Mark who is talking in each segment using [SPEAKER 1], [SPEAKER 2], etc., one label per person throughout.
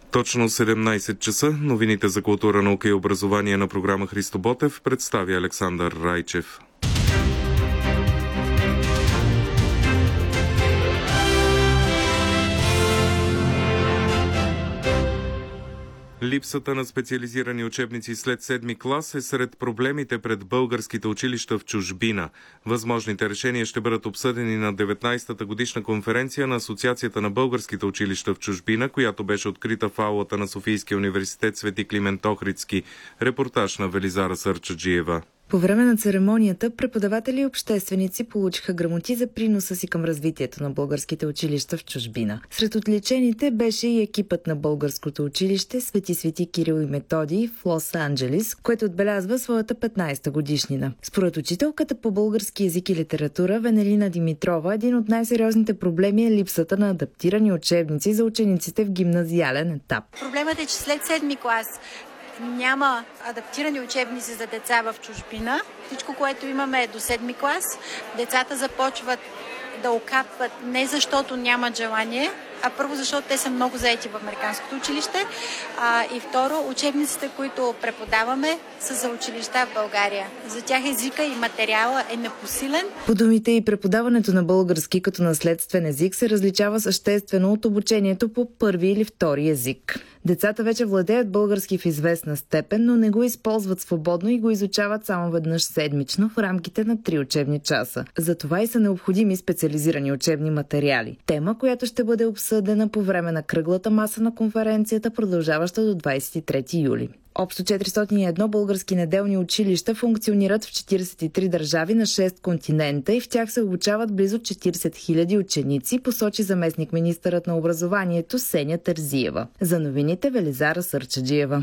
[SPEAKER 1] Точно 17 часа. Новините за култура, наука и образование на програма Христо Ботев представя Александър Райчев. Липсата на специализирани учебници след 7-ми клас е сред проблемите пред българските училища в чужбина. Възможните решения ще бъдат обсъдени на 19-та годишна конференция на Асоциацията на българските училища в чужбина, която беше открита в аулата на Софийския университет Свети Климент Охридски. Репортаж на Велизара Сърчаджиева.
[SPEAKER 2] По време на церемонията преподаватели и общественици получиха грамоти за приноса си към развитието на българските училища в чужбина. Сред отличените беше и екипът на българското училище Свети Кирил и Методий в Лос-Анджелис, което отбелязва своята 15-та годишнина. Според учителката по български език и литература Венелина Димитрова, един от най-сериозните проблеми е липсата на адаптирани учебници за учениците в гимназиален етап.
[SPEAKER 3] Проблемът е, че след 7-ми клас няма адаптирани учебници за деца в чужбина. Всичко, което имаме е до 7-ми клас. Децата започват да окапват не защото нямат желание, а първо защото те са много заети в американското училище. И второ, учебниците, които преподаваме, са за училища в България. За тях езика и материала е непосилен.
[SPEAKER 2] По думите и преподаването на български като наследствен език се различава съществено от обучението по първи или втори език. Децата вече владеят български в известна степен, но не го използват свободно и го изучават само веднъж седмично в рамките на 3 учебни часа. Затова и са необходими специализирани учебни материали. Тема, която ще бъде обсъдена по време на кръглата маса на конференцията, продължаваща до 23 юли. Общо 401 български неделни училища функционират в 43 държави на 6 континента и в тях се обучават близо 40 000 ученици, посочи заместник-министърът на образованието Сеня Терзиева. За новините Велизара Сърчаджиева.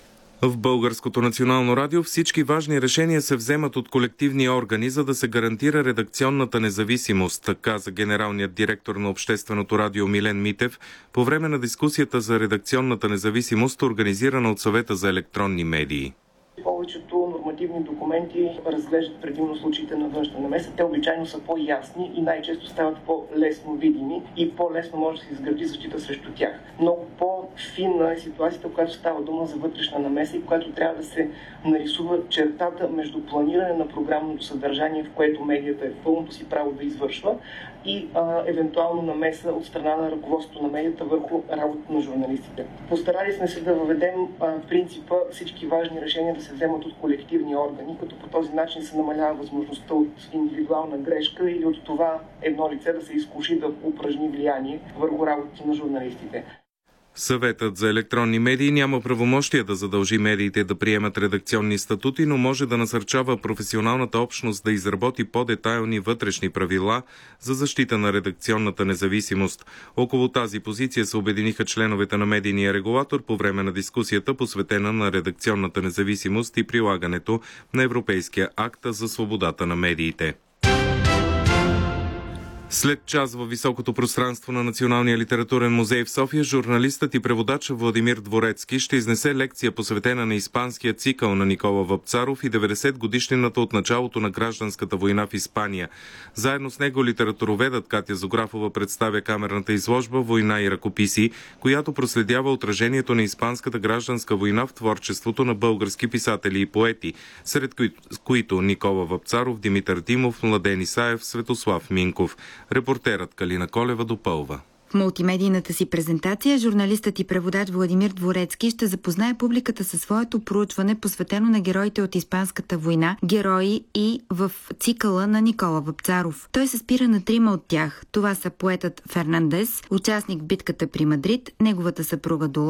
[SPEAKER 1] В Българското национално радио всички важни решения се вземат от колективни органи, за да се гарантира редакционната независимост, каза генералният директор на Общественото радио Милен Митев по време на дискусията за редакционната независимост, организирана от Съвета за електронни медии.
[SPEAKER 4] Повечето нормативни документи разглеждат предимно случаите на външна намеса. Те обичайно са по-ясни и най-често стават по-лесно видими и по-лесно може да се изгради защита срещу тях. Много по-финна е ситуацията, в която става дума за вътрешна намеса и в която трябва да се нарисува чертата между планиране на програмното съдържание, в което медията е в пълното си право да извършва, и евентуално намеса от страна на ръководството на медията върху работата на журналистите. Постарали сме се да въведем принципа всички важни решения да се вземат от колективни органи, като по този начин се намалява възможността от индивидуална грешка или от това едно лице да се изкуши да упражни влияние върху работата на журналистите.
[SPEAKER 1] Съветът за електронни медии няма правомощия да задължи медиите да приемат редакционни статути, но може да насърчава професионалната общност да изработи по-детайлни вътрешни правила за защита на редакционната независимост. Около тази позиция се обединиха членовете на медийния регулатор по време на дискусията, посветена на редакционната независимост и прилагането на Европейския акт за свободата на медиите. След час във високото пространство на Националния литературен музей в София, журналистът и преводач Владимир Дворецки ще изнесе лекция, посветена на испанския цикъл на Никола Вапцаров и 90-годишнината от началото на гражданската война в Испания. Заедно с него литературоведът Катя Зографова представя камерната изложба «Война и ръкописи», която проследява отражението на испанската гражданска война в творчеството на български писатели и поети, сред които Никола Вапцаров, Димитър Димов, Младен Исаев, Светослав Минков. Репортерът Калина Колева допълва.
[SPEAKER 5] В мултимедийната си презентация журналистът и преводач Владимир Дворецки ще запознае публиката със своето проучване, посветено на героите от Испанската война, герои и в цикъла на Никола Вапцаров. Той се спира на 3 от тях. Това са поетът Фернандес, участник в битката при Мадрид, неговата съпруга Долores